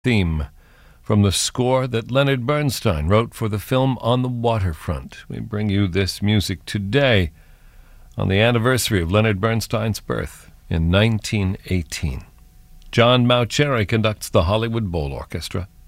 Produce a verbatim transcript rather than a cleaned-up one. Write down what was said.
theme from the score that Leonard Bernstein wrote for the film On the Waterfront. We bring you this music today on the anniversary of Leonard Bernstein's birth in nineteen eighteen. John Mauceri conducts the Hollywood Bowl Orchestra.